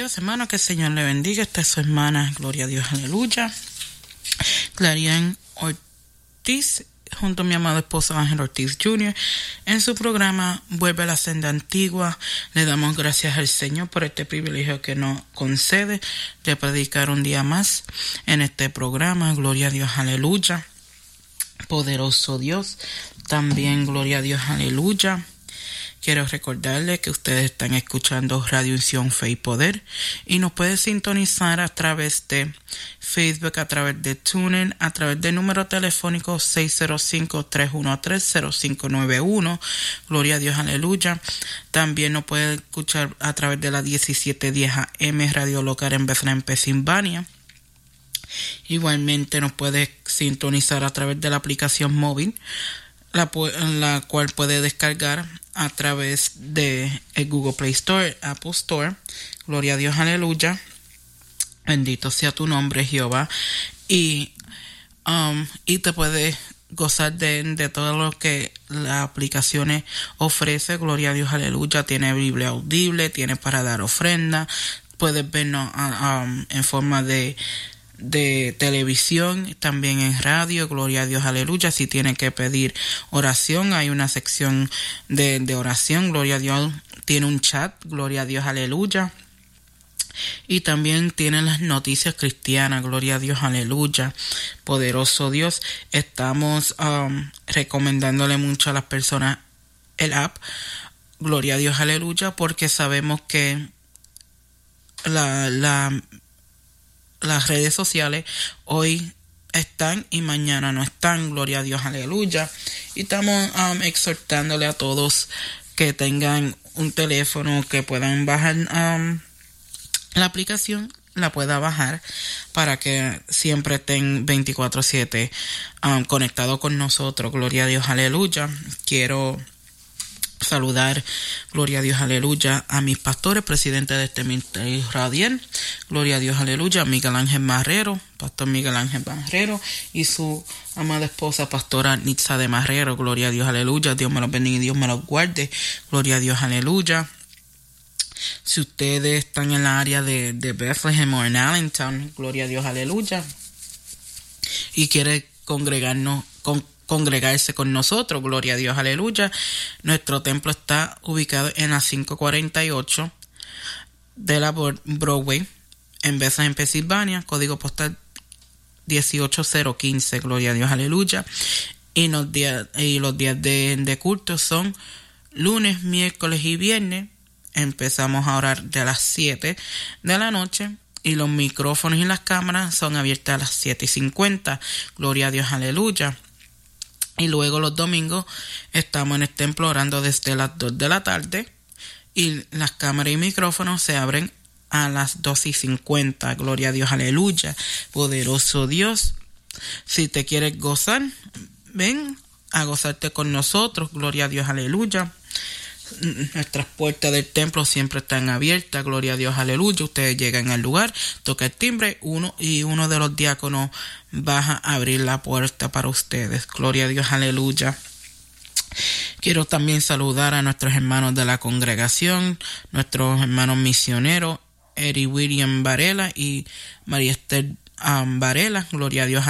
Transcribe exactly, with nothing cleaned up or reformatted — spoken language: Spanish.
Dios, hermano, que el Señor le bendiga. Esta es su hermana, gloria a Dios, aleluya, Clarian Ortiz, junto a mi amado esposo Ángel Ortiz junior en su programa Vuelve a la Senda Antigua. Le damos gracias al Señor por este privilegio que nos concede de predicar un día más en este programa. Gloria a Dios, aleluya. Poderoso Dios, también gloria a Dios, aleluya. Quiero recordarles que ustedes están escuchando Radio Unción Fe y Poder y nos pueden sintonizar a través de Facebook, a través de TuneIn, a través del número telefónico seis cero cinco, tres uno tres, cero cinco nueve uno. Gloria a Dios, aleluya. También nos pueden escuchar a través de la diecisiete diez A M Radio Local en Bethlehem, Pensilvania. Igualmente nos puede sintonizar a través de la aplicación móvil, la, la cual puede descargar a través de el Google Play Store, Apple Store. Gloria a Dios, aleluya. Bendito sea tu nombre, Jehová. Y, um, y te puedes gozar de, de todo lo que las aplicaciones ofrece. Gloria a Dios, aleluya. Tiene Biblia audible, tiene para dar ofrenda. Puedes vernos uh, um, en forma de de televisión, también en radio. Gloria a Dios, aleluya. Si tienen que pedir oración, hay una sección de, de oración. Gloria a Dios. Tiene un chat. Gloria a Dios, aleluya. Y también tienen las noticias cristianas. Gloria a Dios, aleluya. Poderoso Dios. Estamos um, recomendándole mucho a las personas el app Gloria a Dios, aleluya, porque sabemos que la la las redes sociales hoy están y mañana no están. Gloria a Dios, aleluya. Y estamos um, exhortándole a todos que tengan un teléfono, que puedan bajar um, la aplicación, la pueda bajar para que siempre estén veinticuatro siete um, conectados con nosotros. Gloria a Dios, aleluya. Quiero saludar, gloria a Dios, aleluya, a mis pastores, presidente de este ministerio radial. Gloria a Dios, aleluya, Miguel Ángel Marrero, pastor Miguel Ángel Marrero, y su amada esposa, pastora Nitza de Marrero. Gloria a Dios, aleluya. Dios me los bendiga y Dios me los guarde. Gloria a Dios, aleluya. Si ustedes están en la área de, de Bethlehem o en Allentown, gloria a Dios, aleluya, y quiere congregarnos con congregarse con nosotros, gloria a Dios, aleluya. Nuestro templo está ubicado en la quinientos cuarenta y ocho de la Broadway en Bethlehem, Pensilvania, código postal dieciocho cero quince. Gloria a Dios, aleluya. Y los días, y los días de, de culto son lunes, miércoles y viernes. Empezamos a orar de las siete de la noche y los micrófonos y las cámaras son abiertas a las siete y cincuenta. Gloria a Dios, aleluya. Y luego los domingos estamos en el templo orando desde las dos de la tarde y las cámaras y micrófonos se abren a las dos y cincuenta. Gloria a Dios, aleluya. Poderoso Dios. Si te quieres gozar, ven a gozarte con nosotros. Gloria a Dios, aleluya. Nuestras puertas del templo siempre están abiertas. Gloria a Dios, aleluya. Ustedes llegan al lugar, toca el timbre, uno y uno de los diáconos va a abrir la puerta para ustedes. Gloria a Dios, aleluya. Quiero también saludar a nuestros hermanos de la congregación, nuestros hermanos misioneros, Eri William Varela y María Esther um, Varela. Gloria a Dios,